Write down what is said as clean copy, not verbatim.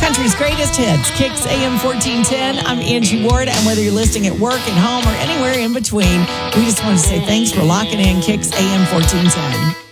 country's greatest hits, Kicks AM 1410. I'm Angie Ward, and whether you're listening at work, at home, or anywhere in between, we just want to say thanks for locking in Kicks AM 1410.